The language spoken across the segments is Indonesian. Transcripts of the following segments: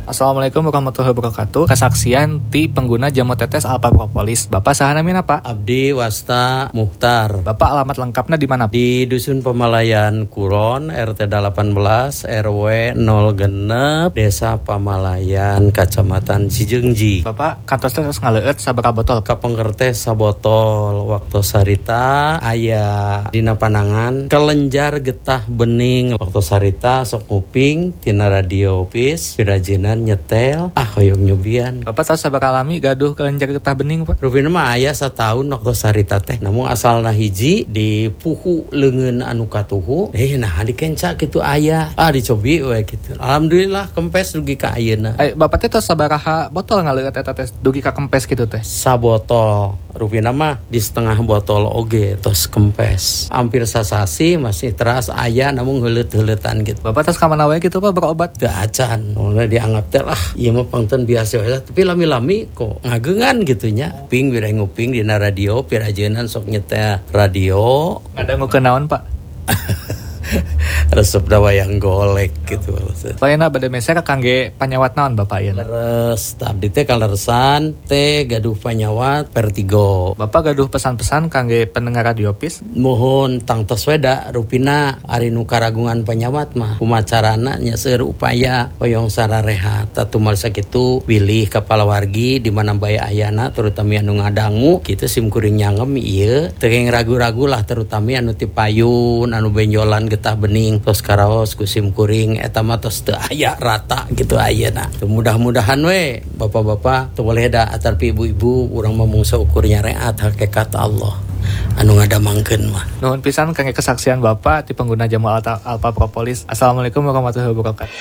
Assalamualaikum warahmatullahi wabarakatuh. Kesaksian ti pengguna jamu tetes Alpha Propolis. Bapak saha namina Pak? Abdi Wasta Mukhtar. Bapak alamat lengkapnya di mana? Di Dusun Pamalayan Kuron, RT 18, RW 0 Desa Pamalayan, Kacamatan Cijeungji. Bapak kantos terus ngaleueut sabaraha botol? Kapengker sabotol. Waktu sarita aya dina panangan kelenjar getah bening. Waktu sarita sok nguping tina radio pis pirajinan nyetel hoyong nyubian. Bapak tahu sabaraha lami gaduh kelenjar getah bening Pak? Rupina mah aya satahun waktu sarita teh. Namun asalna hiji di puhu leungeun anu katuhu. Nah dikenca kitu aya. Dicobi we kitu. Alhamdulillah kempes dugi ka ayeuna. Bapak teh tos sabaraha botol ngaleueut eta teh dugi ka kempes kitu teh? Sabotol. Rupina mah di setengah botol oge tos kempes. Hampir sasasi masih teras aya namun heuleut-heuleutan gitu. Bapak tos ka mana wae kitu Pak berobat? Teu acan. Mulai dianggap teh lah ieu mah pangten biasa wae tapi lami-lami kok ngageungan gitu nya. Ping bira nguping dina radio pirajeunan sok nyetel radio. Ngadangukeun naon Pak? Resep wayang golek gitu. Lainna bade meser kangge panyawat naon Bapak ieu? Leres, abdi teh kaleresan teh gaduh panyawat Vertigo. Bapak gaduh pesan-pesan kangge pendengar radio pis? Mohon tangtos weda rupina ari nu karagungan panyawat mah kumacarana nya seueur upaya hoyong sararehat. Tatumal sakitu pilih kepala wargi di mana bae ayana terutama anu ngadangu kitu simkuring nyangem ieu teu ragu-ragu lah terutama anu ti payun anu benjolan getah bening tos karaos ku simkuring eta mah tos teu aya rata gitu ayeuna. Mudah-mudahan we bapak-bapak teu boleh da atarpi ibu-ibu urang mah mung saukur nyareat hakikat Allah anu ngadamangkeun mah. Nuhun pisan kangge kesaksian Bapak ti pengguna jamu Alpha Propolis. Assalamualaikum warahmatullahi wabarakatuh.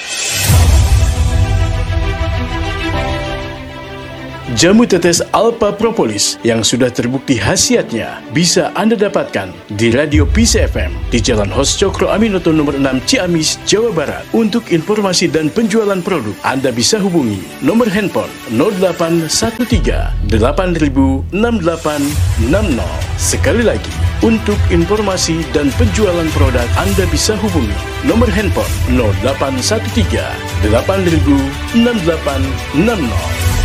Jamu tetes Alpha Propolis yang sudah terbukti khasiatnya bisa Anda dapatkan di Radio Peace FM di Jalan Hos Cokro Aminoto nomor 6 Ciamis, Jawa Barat. Untuk informasi dan penjualan produk, Anda bisa hubungi nomor handphone 0813 8000 6860. Sekali lagi, untuk informasi dan penjualan produk, Anda bisa hubungi nomor handphone 0813 8000 6860.